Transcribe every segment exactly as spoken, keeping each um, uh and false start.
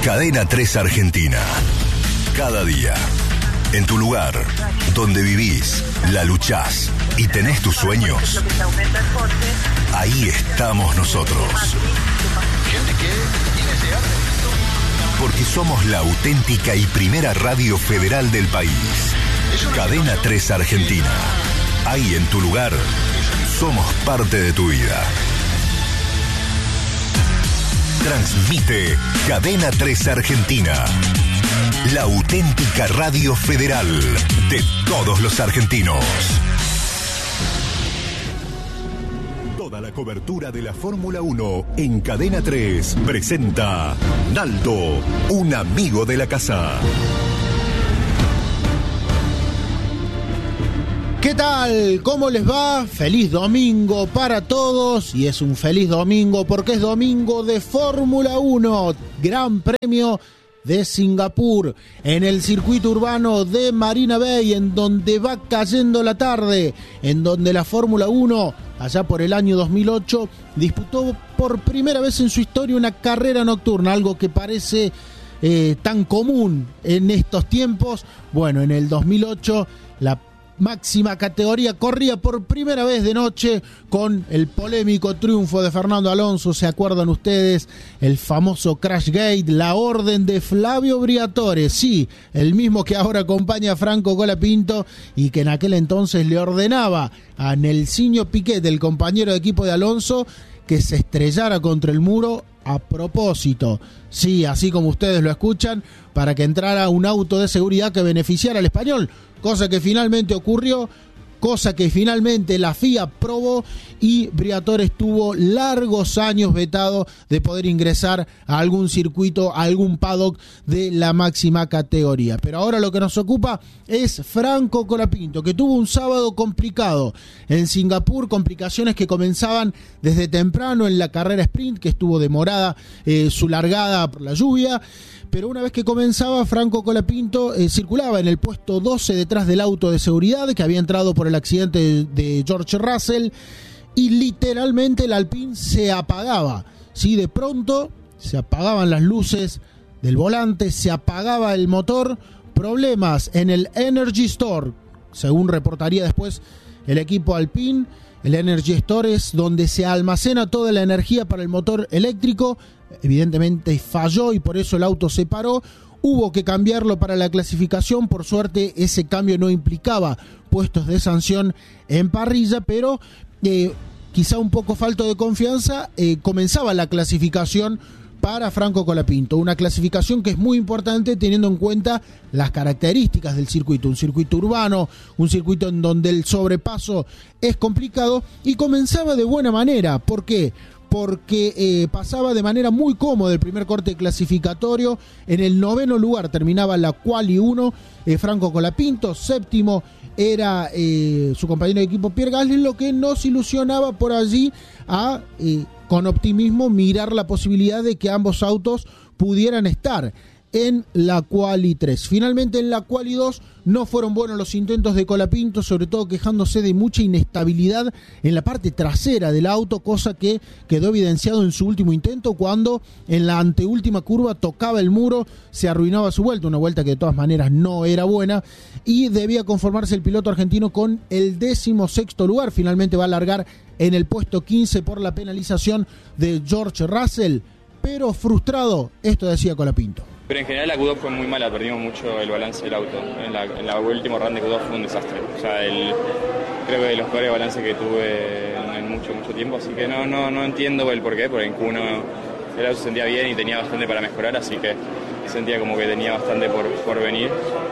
Cadena tres Argentina. Cada día, en tu lugar, donde vivís, la luchás y tenés tus sueños, ahí estamos nosotros. Porque somos la auténtica y primera radio federal del país. Cadena tres Argentina. Ahí en tu lugar, somos parte de tu vida. Transmite Cadena tres Argentina. La auténtica radio federal de todos los argentinos. Toda la cobertura de la Fórmula uno en Cadena tres presenta Naldo, un amigo de la casa. ¿Qué tal? ¿Cómo les va? Feliz domingo para todos. Y es un feliz domingo porque es domingo de Fórmula uno. Gran Premio de Singapur, en el circuito urbano de Marina Bay, en donde va cayendo la tarde, en donde la Fórmula uno, allá por el año dos mil ocho, disputó por primera vez en su historia una carrera nocturna, algo que parece eh, tan común en estos tiempos. Bueno, en el dos mil ocho la máxima categoría corría por primera vez de noche con el polémico triunfo de Fernando Alonso. ¿Se acuerdan ustedes? El famoso Crashgate, la orden de Flavio Briatore, sí, el mismo que ahora acompaña a Franco Colapinto y que en aquel entonces le ordenaba a Nelsinho Piquet, el compañero de equipo de Alonso, que se estrellara contra el muro a propósito. Sí, así como ustedes lo escuchan, para que entrara un auto de seguridad que beneficiara al español, cosa que finalmente ocurrió, cosa que finalmente la F I A aprobó y Briatore estuvo largos años vetado de poder ingresar a algún circuito, a algún paddock de la máxima categoría. Pero ahora lo que nos ocupa es Franco Colapinto, que tuvo un sábado complicado en Singapur, complicaciones que comenzaban desde temprano en la carrera sprint, que estuvo demorada eh, su largada por la lluvia. Pero una vez que comenzaba, Franco Colapinto eh, circulaba en el puesto doce detrás del auto de seguridad que había entrado por el accidente de, de George Russell, y literalmente el Alpine se apagaba. ¿Sí? De pronto se apagaban las luces del volante, se apagaba el motor, problemas en el Energy Store, según reportaría después el equipo Alpine. El Energy Store es donde se almacena toda la energía para el motor eléctrico. Evidentemente falló y por eso el auto se paró. Hubo que cambiarlo para la clasificación. Por suerte ese cambio no implicaba puestos de sanción en parrilla, pero eh, quizá un poco falto de confianza, eh, comenzaba la clasificación para Franco Colapinto. Una clasificación que es muy importante teniendo en cuenta las características del circuito. Un circuito urbano, un circuito en donde el sobrepaso es complicado, y comenzaba de buena manera. ¿Por qué? Porque eh, pasaba de manera muy cómoda el primer corte clasificatorio. En el noveno lugar terminaba la Quali uno, eh, Franco Colapinto. Séptimo era eh, su compañero de equipo Pierre Gasly, lo que nos ilusionaba por allí a, eh, con optimismo, mirar la posibilidad de que ambos autos pudieran estar en la Quali tres. Finalmente en la Quali dos no fueron buenos los intentos de Colapinto, sobre todo quejándose de mucha inestabilidad en la parte trasera del auto, cosa que quedó evidenciado en su último intento cuando en la anteúltima curva tocaba el muro, se arruinaba su vuelta, una vuelta que de todas maneras no era buena, y debía conformarse el piloto argentino con el décimo sexto lugar. Finalmente va a largar en el puesto quince por la penalización de George Russell, pero frustrado, esto decía Colapinto. Pero en general la Q dos fue muy mala, perdimos mucho el balance del auto. En la, en la última run de Q dos fue un desastre. O sea, el, creo que de los peores balances que tuve en, en mucho, mucho tiempo. Así que no, no, no entiendo el porqué, porque en Q uno el auto se sentía bien y tenía bastante para mejorar, así que sentía como que tenía bastante por, por venir.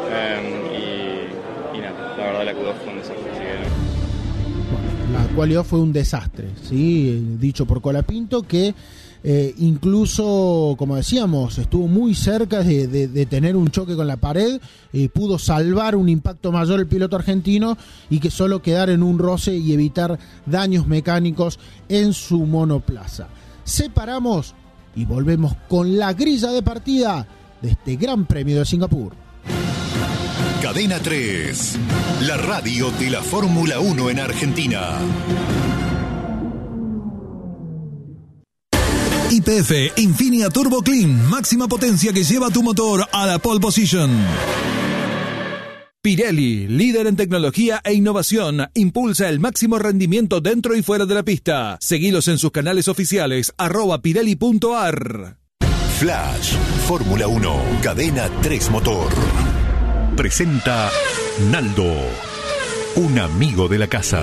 Eh, y, y nada, la verdad la Q dos fue un desastre. Así que no. La Quali dos fue un desastre, ¿sí? Dicho por Colapinto, que Eh, incluso, como decíamos, estuvo muy cerca de, de, de tener un choque con la pared, eh, pudo salvar un impacto mayor el piloto argentino y que solo quedara en un roce y evitar daños mecánicos en su monoplaza. Separamos y volvemos con la grilla de partida de este Gran Premio de Singapur. Cadena tres, la radio de la Fórmula uno en Argentina. Y P F Infinia Turbo Clean, máxima potencia que lleva tu motor a la pole position. Pirelli, líder en tecnología e innovación, impulsa el máximo rendimiento dentro y fuera de la pista. Seguilos en sus canales oficiales, arroba pirelli punto ar. Flash, Fórmula uno, Cadena tres Motor. Presenta Naldo, un amigo de la casa.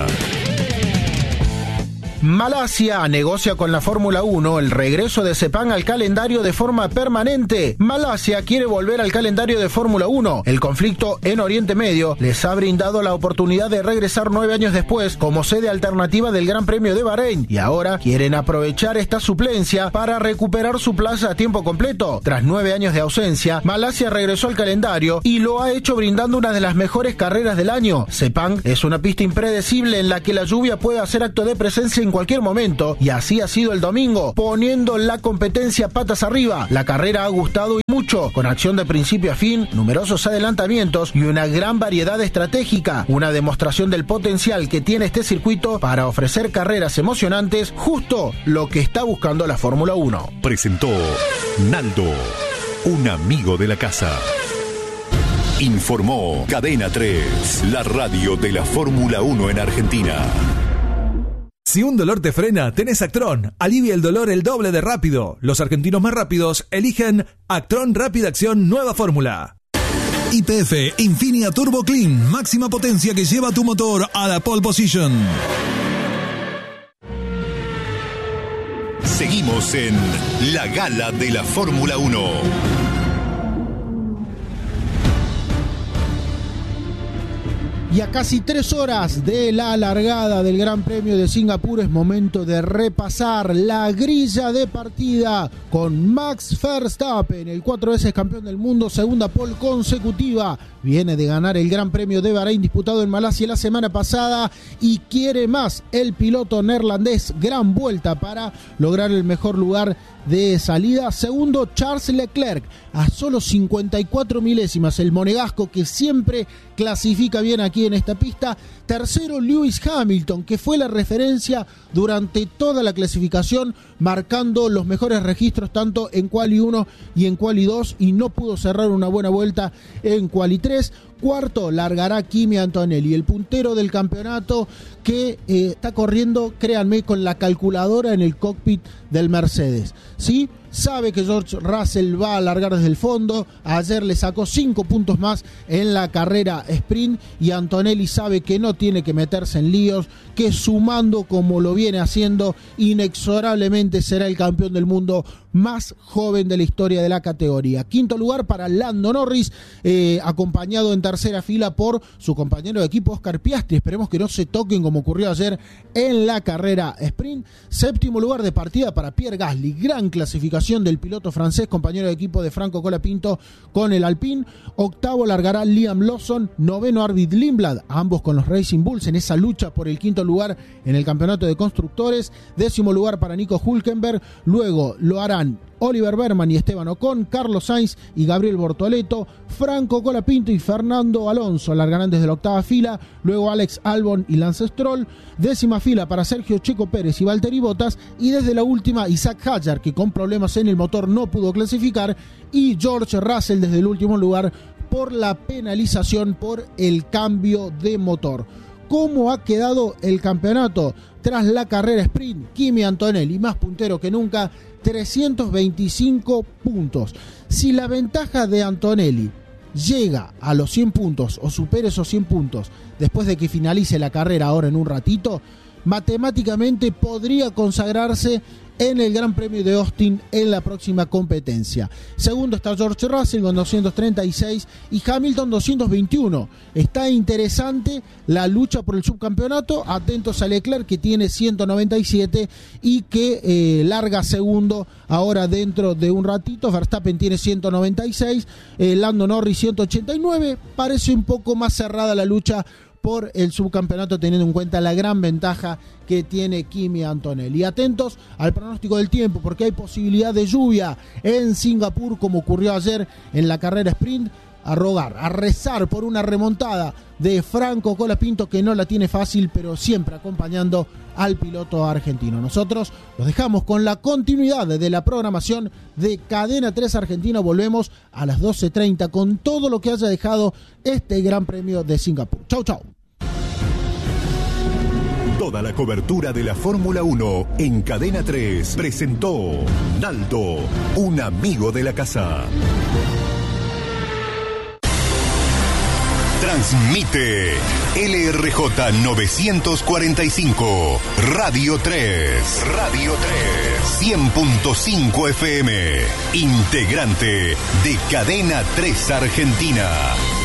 Malasia negocia con la Fórmula uno el regreso de Sepang al calendario de forma permanente. Malasia quiere volver al calendario de Fórmula uno. El conflicto en Oriente Medio les ha brindado la oportunidad de regresar nueve años después como sede alternativa del Gran Premio de Bahrein y ahora quieren aprovechar esta suplencia para recuperar su plaza a tiempo completo. Tras nueve años de ausencia, Malasia regresó al calendario y lo ha hecho brindando una de las mejores carreras del año. Sepang es una pista impredecible en la que la lluvia puede hacer acto de presencia en cualquier momento, y así ha sido el domingo, poniendo la competencia patas arriba. La carrera ha gustado y mucho, con acción de principio a fin, numerosos adelantamientos y una gran variedad estratégica, una demostración del potencial que tiene este circuito para ofrecer carreras emocionantes, justo lo que está buscando la Fórmula uno. Presentó Naldo, un amigo de la casa. Informó Cadena tres, la radio de la Fórmula uno en Argentina. Si un dolor te frena, tenés Actron. Alivia el dolor el doble de rápido. Los argentinos más rápidos eligen Actron Rápida Acción Nueva Fórmula. Y P F Infinia Turbo Clean, máxima potencia que lleva tu motor a la pole position. Seguimos en la Gala de la Fórmula uno. Y a casi tres horas de la largada del Gran Premio de Singapur es momento de repasar la grilla de partida con Max Verstappen, el cuatro veces campeón del mundo, segunda pole consecutiva. Viene de ganar el Gran Premio de Bahrein disputado en Malasia la semana pasada y quiere más el piloto neerlandés. Gran vuelta para lograr el mejor lugar de salida. Segundo, Charles Leclerc, a solo cincuenta y cuatro milésimas, el monegasco que siempre clasifica bien aquí en esta pista. Tercero, Lewis Hamilton, que fue la referencia durante toda la clasificación, marcando los mejores registros tanto en Quali uno y en Quali dos, y no pudo cerrar una buena vuelta en Quali tres. Cuarto, largará Kimi Antonelli, el puntero del campeonato que eh, está corriendo, créanme, con la calculadora en el cockpit del Mercedes. ¿Sí? Sabe que George Russell va a largar desde el fondo. Ayer le sacó cinco puntos más en la carrera sprint y Antonelli sabe que no tiene que meterse en líos, que sumando como lo viene haciendo inexorablemente será el campeón del mundo más joven de la historia de la categoría. Quinto lugar para Lando Norris, eh, acompañado en tercera fila por su compañero de equipo Oscar Piastri. Esperemos que no se toquen como ocurrió ayer en la carrera sprint. Séptimo lugar de partida para Pierre Gasly, gran clasificación del piloto francés, compañero de equipo de Franco Colapinto con el Alpine. Octavo largará Liam Lawson, noveno Arvid Lindblad, ambos con los Racing Bulls en esa lucha por el quinto lugar en el campeonato de constructores. Décimo lugar para Nico Hülkenberg, luego lo harán Oliver Berman y Esteban Ocon, Carlos Sainz y Gabriel Bortoleto, Franco Colapinto y Fernando Alonso largarán desde la octava fila, luego Alex Albon y Lance Stroll, décima fila para Sergio Checo Pérez y Valtteri Bottas, y desde la última Isaac Hadjar, que con problemas en el motor no pudo clasificar, y George Russell desde el último lugar por la penalización por el cambio de motor. ¿Cómo ha quedado el campeonato tras la carrera sprint? Kimi Antonelli, más puntero que nunca, trescientos veinticinco puntos. Si la ventaja de Antonelli llega a los cien puntos o supera esos cien puntos después de que finalice la carrera ahora en un ratito, matemáticamente podría consagrarse en el Gran Premio de Austin en la próxima competencia. Segundo está George Russell con doscientos treinta y seis y Hamilton doscientos veintiuno. Está interesante la lucha por el subcampeonato. Atentos a Leclerc, que tiene ciento noventa y siete y que eh, larga segundo ahora dentro de un ratito. Verstappen tiene ciento noventa y seis, eh, Lando Norris ciento ochenta y nueve. Parece un poco más cerrada la lucha por el subcampeonato, teniendo en cuenta la gran ventaja que tiene Kimi Antonelli. Atentos al pronóstico del tiempo, porque hay posibilidad de lluvia en Singapur, como ocurrió ayer en la carrera sprint. a rogar, a rezar por una remontada de Franco Colapinto, que no la tiene fácil, pero siempre acompañando al piloto argentino. Nosotros los dejamos con la continuidad de la programación de Cadena tres Argentina. Volvemos a las doce treinta con todo lo que haya dejado este Gran Premio de Singapur. Chau, chau. Toda la cobertura de la Fórmula uno en Cadena tres presentó Naldo, un amigo de la casa. Transmite L R J novecientos cuarenta y cinco, Radio tres, Radio tres, cien punto cinco F M, integrante de Cadena tres Argentina.